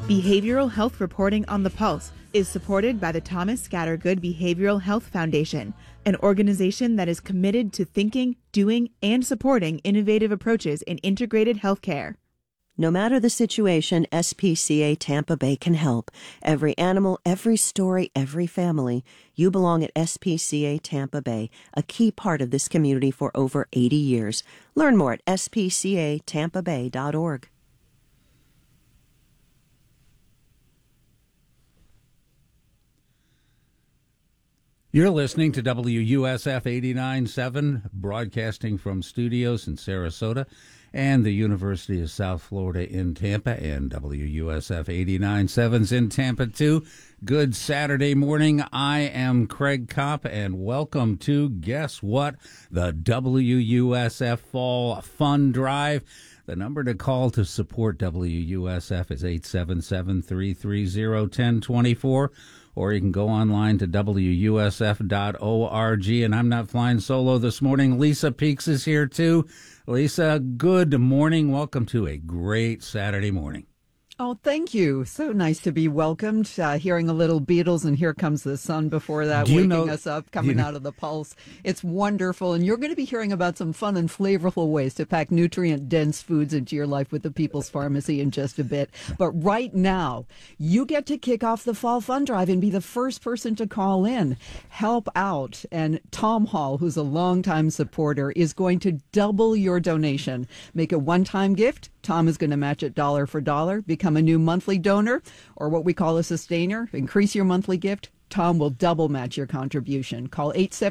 Behavioral Health Reporting on the Pulse is supported by the Thomas Scattergood Behavioral Health Foundation, an organization that is committed to thinking, doing, and supporting innovative approaches in integrated healthcare. No matter the situation, SPCA Tampa Bay can help. Every animal, every story, every family. You belong at SPCA Tampa Bay, a key part of this community for over 80 years. Learn more at spcatampabay.org. You're listening to WUSF 89.7, broadcasting from studios in Sarasota and the University of South Florida in Tampa, and WUSF 89.7's in Tampa, too. Good Saturday morning. I am Craig Kopp, and welcome to, guess what, the WUSF Fall Fund Drive. The number to call to support WUSF is 877-330-1024. Or you can go online to WUSF.org. And I'm not flying solo this morning. Lisa Peaks is here, too. Lisa, good morning. Welcome to a great Saturday morning. Oh, thank you. So nice to be welcomed. Hearing a little Beatles and Here Comes the Sun before that, waking us up, coming out of the Pulse. It's wonderful. And you're going to be hearing about some fun and flavorful ways to pack nutrient-dense foods into your life with the People's Pharmacy in just a bit. But right now, you get to kick off the Fall Fund Drive and be the first person to call in, help out. And Tom Hall, who's a longtime supporter, is going to double your donation. Make a one-time gift. Tom is going to match it dollar for dollar. Become a new monthly donor, or what we call a sustainer. Increase your monthly gift. Tom will double match your contribution. Call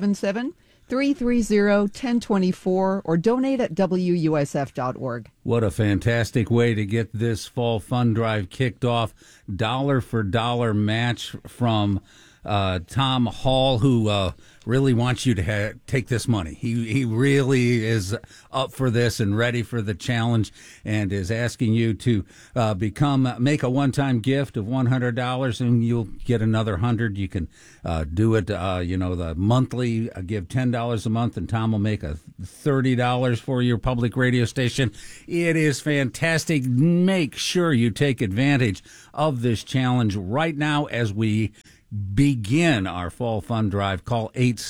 877-330-1024 or donate at WUSF.org. What a fantastic way to get this Fall Fund Drive kicked off. Dollar for dollar match from Tom Hall, who really wants you to take this money. He really is up for this and ready for the challenge, and is asking you to make a one-time gift of $100, and you'll get another $100. You can do it, the monthly. Give $10 a month, and Tom will make a $30 for your public radio station. It is fantastic. Make sure you take advantage of this challenge right now as we begin our Fall Fund Drive. Call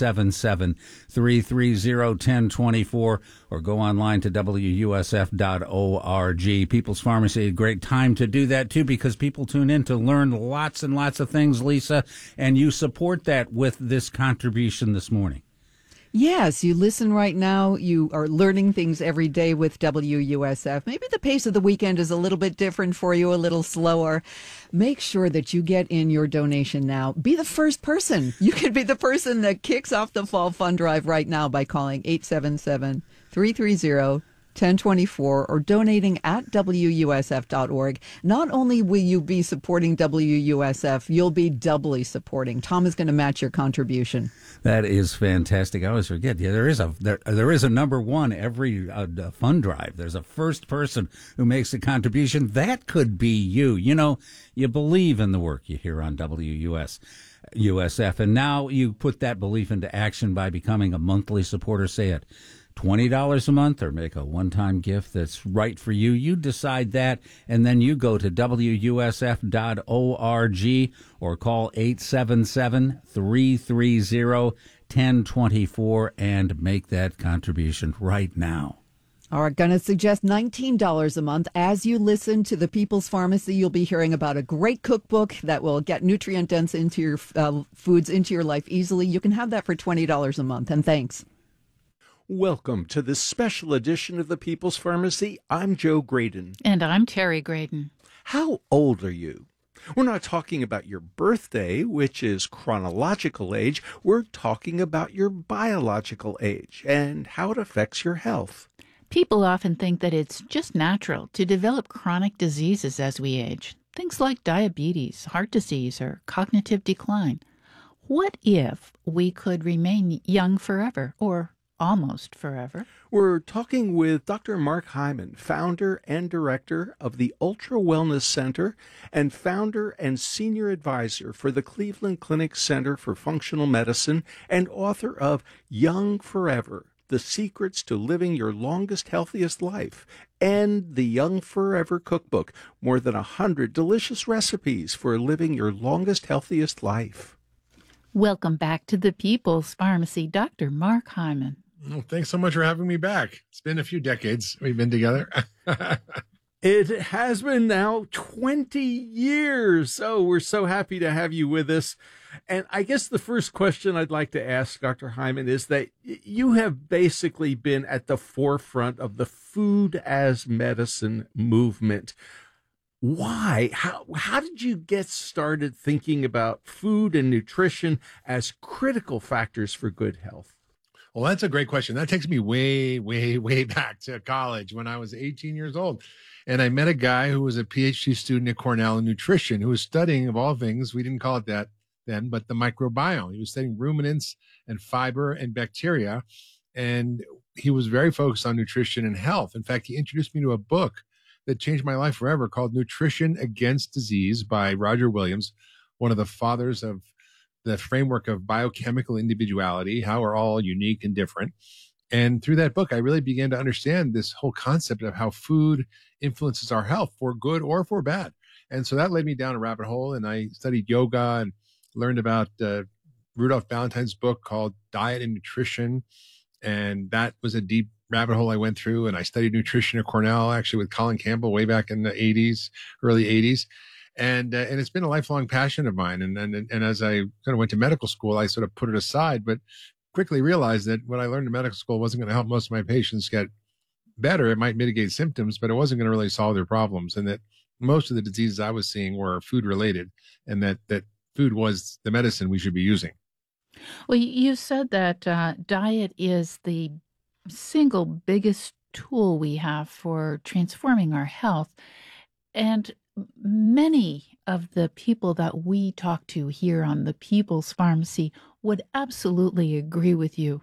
877-330-1024 or go online to WUSF.org. People's Pharmacy, a great time to do that, too, because people tune in to learn lots and lots of things, Lisa, and you support that with this contribution this morning. Yes, you listen right now. You are learning things every day with WUSF. Maybe the pace of the weekend is a little bit different for you, a little slower. Make sure that you get in your donation now. Be the first person. You can be the person that kicks off the Fall Fund Drive right now by calling 877-330-1024 or donating at WUSF.org. Not only will you be supporting WUSF, you'll be doubly supporting. Tom is going to match your contribution. That is fantastic. I always forget. Yeah, there is a number one every fund drive. There's a first person who makes a contribution. That could be you. You know, you believe in the work you hear on WUSF, and now you put that belief into action by becoming a monthly supporter. Say it. $20 a month, or make a one-time gift that's right for you. You decide that, and then you go to WUSF.org or call 877-330-1024 and make that contribution right now. All right, going to suggest $19 a month. As you listen to the People's Pharmacy, you'll be hearing about a great cookbook that will get nutrient dense into your foods into your life easily. You can have that for $20 a month, and thanks. Welcome to this special edition of the People's Pharmacy. I'm Joe Graydon. And I'm Terry Graydon. How old are you? We're not talking about your birthday, which is chronological age. We're talking about your biological age and how it affects your health. People often think that it's just natural to develop chronic diseases as we age. Things like diabetes, heart disease, or cognitive decline. What if we could remain young forever, or almost forever? We're talking with Dr. Mark Hyman, founder and director of the Ultra Wellness Center and founder and senior advisor for the Cleveland Clinic Center for Functional Medicine and author of Young Forever, The Secrets to Living Your Longest, Healthiest Life, and the Young Forever Cookbook, more than 100 delicious recipes for living your longest, healthiest life. Welcome back to the People's Pharmacy, Dr. Mark Hyman. Well, thanks so much for having me back. It's been a few decades we've been together. It has been now 20 years. Oh, we're so happy to have you with us. And I guess the first question I'd like to ask, Dr. Hyman, is that you have basically been at the forefront of the food as medicine movement. Why? How did you get started thinking about food and nutrition as critical factors for good health? Well, that's a great question. That takes me way, way, way back to college when I was 18 years old. And I met a guy who was a PhD student at Cornell in nutrition, who was studying, of all things, we didn't call it that then, but the microbiome. He was studying ruminants and fiber and bacteria. And he was very focused on nutrition and health. In fact, he introduced me to a book that changed my life forever called Nutrition Against Disease by Roger Williams, one of the fathers of the framework of biochemical individuality, how we're all unique and different. And through that book, I really began to understand this whole concept of how food influences our health for good or for bad. And so that led me down a rabbit hole, and I studied yoga and learned about Rudolph Ballantyne's book called Diet and Nutrition. And that was a deep rabbit hole I went through. And I studied nutrition at Cornell, actually with Colin Campbell way back in the 80s, early 80s. And it's been a lifelong passion of mine. And as I kind of went to medical school, I sort of put it aside, but quickly realized that what I learned in medical school wasn't going to help most of my patients get better. It might mitigate symptoms, but it wasn't going to really solve their problems. And that most of the diseases I was seeing were food related, and that food was the medicine we should be using. Well, you said that diet is the single biggest tool we have for transforming our health. And many of the people that we talk to here on the People's Pharmacy would absolutely agree with you.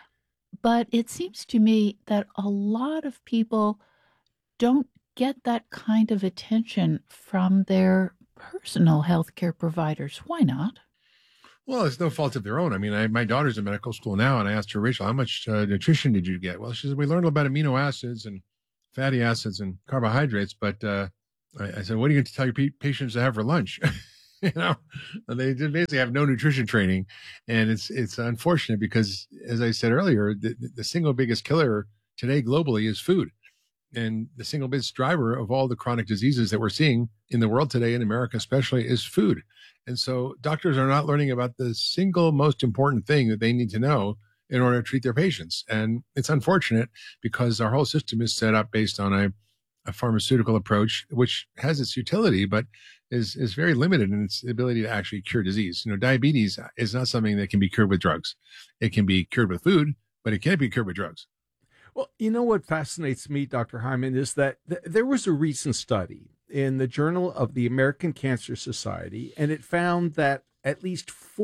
But it seems to me that a lot of people don't get that kind of attention from their personal healthcare providers. Why not? Well, it's no fault of their own. I mean, my daughter's in medical school now, and I asked her, Rachel, how much nutrition did you get? Well, she said, we learned about amino acids and fatty acids and carbohydrates, but I said, what are you going to tell your patients to have for lunch? You know, they basically have no nutrition training. And it's unfortunate because, as I said earlier, the single biggest killer today globally is food. And the single biggest driver of all the chronic diseases that we're seeing in the world today, in America especially, is food. And so doctors are not learning about the single most important thing that they need to know in order to treat their patients. And it's unfortunate because our whole system is set up based on a pharmaceutical approach, which has its utility, but is very limited in its ability to actually cure disease. You know, diabetes is not something that can be cured with drugs. It can be cured with food, but it can't be cured with drugs. Well, you know what fascinates me, Dr. Hyman, is that there was a recent study in the Journal of the American Cancer Society, and it found that at least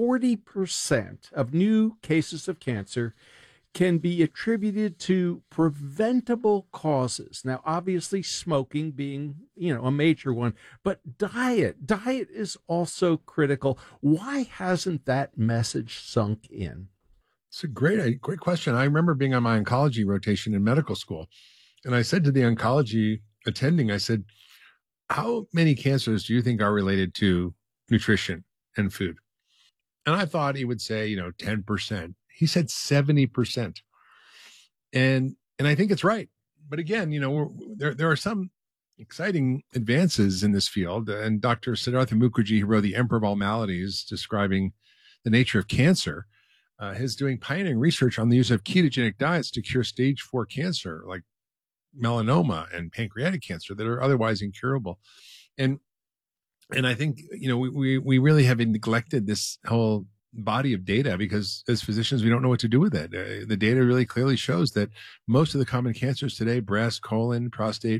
40% of new cases of cancer can be attributed to preventable causes. Now, obviously, smoking being, a major one, but diet is also critical. Why hasn't that message sunk in? It's a great question. I remember being on my oncology rotation in medical school, and I said to the oncology attending, I said, how many cancers do you think are related to nutrition and food? And I thought he would say, 10%. He said 70%. And I think it's right. But again, there are some exciting advances in this field. And Dr. Siddhartha Mukherjee, who wrote The Emperor of All Maladies, describing the nature of cancer, is doing pioneering research on the use of ketogenic diets to cure stage 4 cancer, like melanoma and pancreatic cancer, that are otherwise incurable. And I think, we really have neglected this whole body of data because as physicians, we don't know what to do with it. The data really clearly shows that most of the common cancers today, breast, colon, prostate,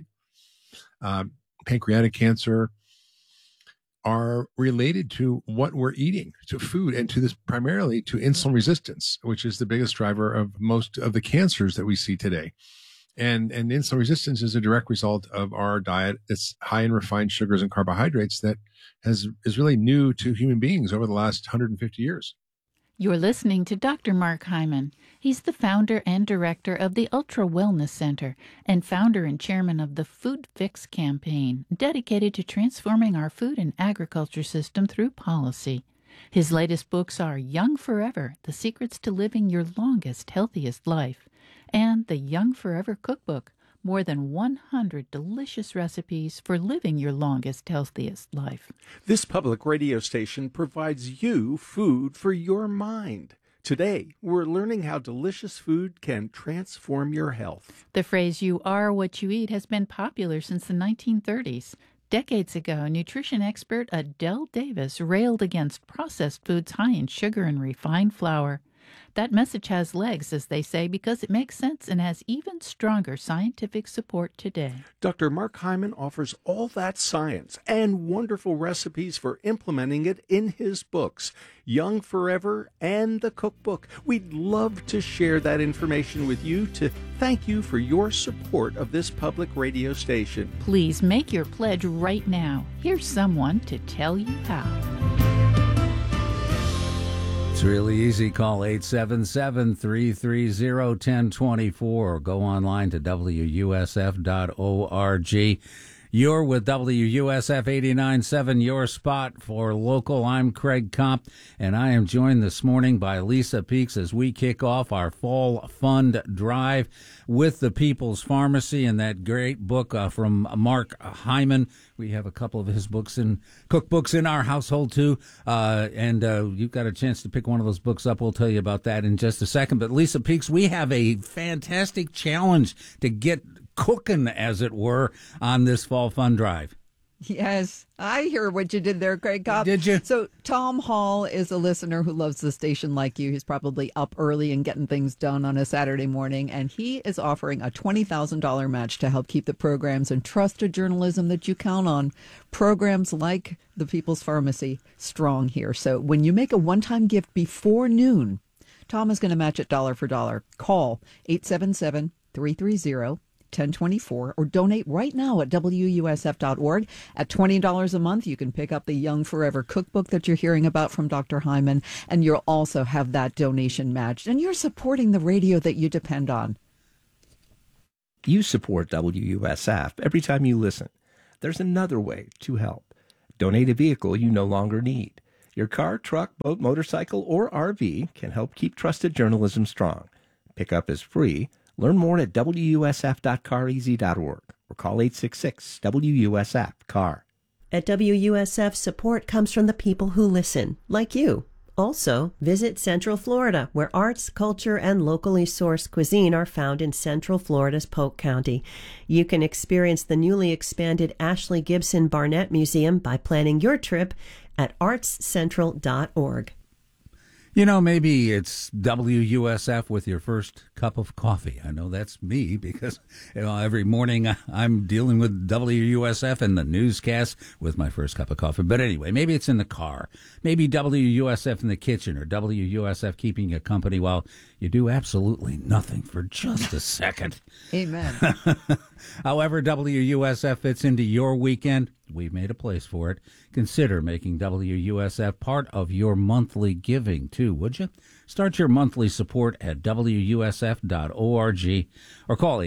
pancreatic cancer, are related to what we're eating, to food, and to this primarily to insulin resistance, which is the biggest driver of most of the cancers that we see today. And insulin resistance is a direct result of our diet that's high in refined sugars and carbohydrates that is really new to human beings over the last 150 years. You're listening to Dr. Mark Hyman. He's the founder and director of the Ultra Wellness Center and founder and chairman of the Food Fix campaign, dedicated to transforming our food and agriculture system through policy. His latest books are Young Forever, The Secrets to Living Your Longest, Healthiest Life, and the Young Forever Cookbook, more than 100 delicious recipes for living your longest, healthiest life. This public radio station provides you food for your mind. Today, we're learning how delicious food can transform your health. The phrase, "you are what you eat," has been popular since the 1930s. Decades ago, nutrition expert Adele Davis railed against processed foods high in sugar and refined flour. That message has legs, as they say, because it makes sense and has even stronger scientific support today. Dr. Mark Hyman offers all that science and wonderful recipes for implementing it in his books, Young Forever and the Cookbook. We'd love to share that information with you to thank you for your support of this public radio station. Please make your pledge right now. Here's someone to tell you how. It's really easy. Call 877-330-1024 or go online to WUSF.org. You're with WUSF 89.7, your spot for local. I'm Craig Kopp, and I am joined this morning by Lisa Peeks as we kick off our Fall Fund Drive with the People's Pharmacy and that great book from Mark Hyman. We have a couple of his books and cookbooks in our household, too, and you've got a chance to pick one of those books up. We'll tell you about that in just a second. But, Lisa Peeks, we have a fantastic challenge to get cooking, as it were, on this Fall Fund Drive. Yes, I hear what you did there, Craig Kopp. Did you? So Tom Hall is a listener who loves the station like you. He's probably up early and getting things done on a Saturday morning, and he is offering a $20,000 match to help keep the programs and trusted journalism that you count on, programs like the People's Pharmacy, strong here. So when you make a one-time gift before noon, Tom is going to match it dollar for dollar. Call 877-330-1024 or donate right now at WUSF.org. At $20 a month, you can pick up the Young Forever cookbook that you're hearing about from Dr. Hyman, and you'll also have that donation matched. And you're supporting the radio that you depend on. You support WUSF every time you listen. There's another way to help. Donate a vehicle you no longer need. Your car, truck, boat, motorcycle, or RV can help keep trusted journalism strong. Pickup is free. Learn more at WUSF.careasy.org or call 866-WUSF-CAR. At WUSF, support comes from the people who listen, like you. Also, visit Central Florida, where arts, culture, and locally sourced cuisine are found in Central Florida's Polk County. You can experience the newly expanded Ashley Gibson Barnett Museum by planning your trip at artscentral.org. You know, maybe it's WUSF with your first cup of coffee. I know that's me because every morning I'm dealing with WUSF and the newscast with my first cup of coffee. But anyway, maybe it's in the car. Maybe WUSF in the kitchen or WUSF keeping you company while you do absolutely nothing for just a second. Amen. However WUSF fits into your weekend, we've made a place for it. Consider making WUSF part of your monthly giving, too, would you? Start your monthly support at WUSF.org or call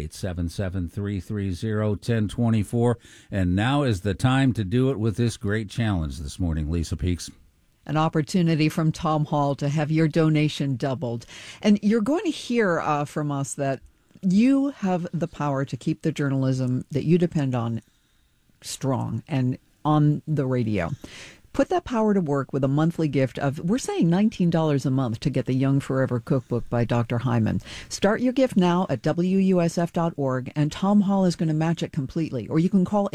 877-330-1024. And now is the time to do it with this great challenge this morning, Lisa Peeks. An opportunity from Tom Hall to have your donation doubled. And you're going to hear from us that you have the power to keep the journalism that you depend on strong and on the radio. Put that power to work with a monthly gift of, we're saying $19 a month to get the Young Forever cookbook by Dr. Hyman. Start your gift now at WUSF.org, and Tom Hall is going to match it completely. Or you can call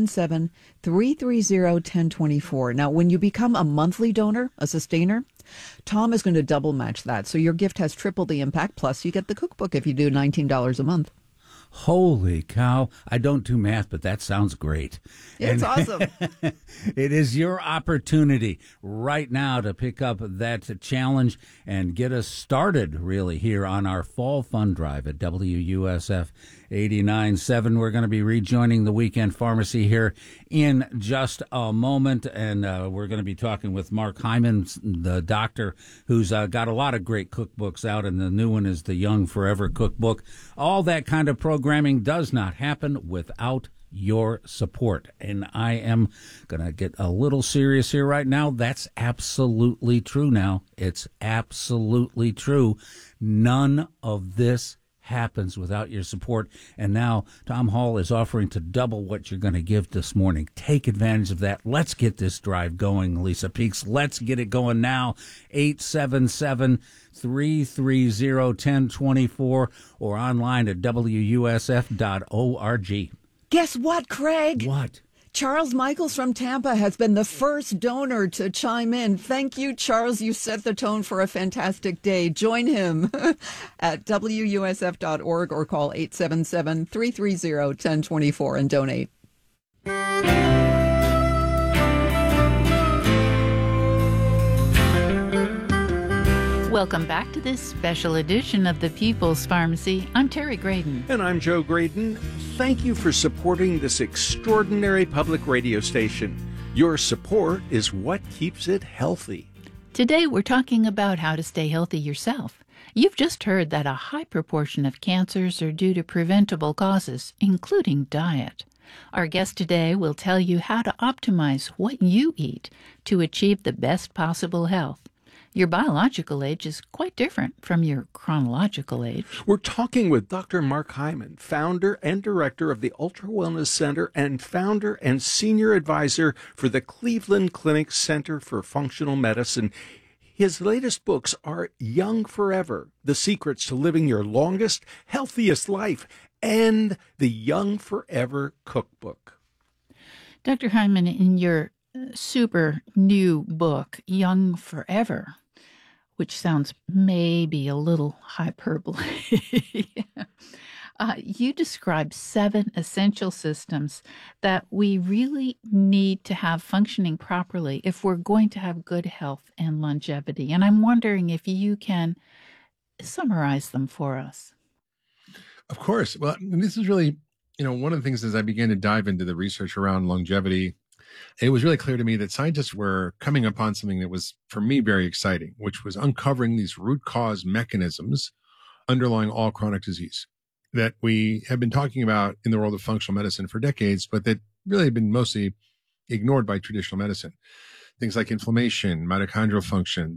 877-330-1024. Now, when you become a monthly donor, a sustainer, Tom is going to double match that. So your gift has triple the impact, plus you get the cookbook if you do $19 a month. Holy cow. I don't do math, but that sounds great. It's awesome. It is your opportunity right now to pick up that challenge and get us started really here on our Fall Fund Drive at WUSF 89.7. We're going to be rejoining the Weekend Pharmacy here in just a moment, and we're going to be talking with Mark Hyman, the doctor who's got a lot of great cookbooks out, and the new one is the Young Forever Cookbook. All that kind of programming does not happen without your support. And I am going to get a little serious here right now. That's absolutely true now. It's absolutely true. None of this happens without your support. And now Tom Hall is offering to double what you're going to give this morning. Take advantage of that. Let's get this drive going, Lisa Peaks. Let's get it going now. 877-330-1024 or online at WUSF.org. Guess what, Craig? What? Charles Michaels from Tampa has been the first donor to chime in. Thank you, Charles. You set the tone for a fantastic day. Join him at WUSF.org or call 877-330-1024 and donate. Welcome back to this special edition of the People's Pharmacy. I'm Terry Graydon. And I'm Joe Graydon. Thank you for supporting this extraordinary public radio station. Your support is what keeps it healthy. Today we're talking about how to stay healthy yourself. You've just heard that a high proportion of cancers are due to preventable causes, including diet. Our guest today will tell you how to optimize what you eat to achieve the best possible health. Your biological age is quite different from your chronological age. We're talking with Dr. Mark Hyman, founder and director of the Ultra Wellness Center and founder and senior advisor for the Cleveland Clinic Center for Functional Medicine. His latest books are Young Forever, The Secrets to Living Your Longest, Healthiest Life, and the Young Forever Cookbook. Dr. Hyman, in your super new book, Young Forever, which sounds maybe a little hyperbole, you describe 7 essential systems that we really need to have functioning properly if we're going to have good health and longevity. And I'm wondering if you can summarize them for us. Of course. Well, this is really, one of the things as I began to dive into the research around longevity, it was really clear to me that scientists were coming upon something that was, for me, very exciting, which was uncovering these root cause mechanisms underlying all chronic disease that we have been talking about in the world of functional medicine for decades, but that really have been mostly ignored by traditional medicine. Things like inflammation, mitochondrial function,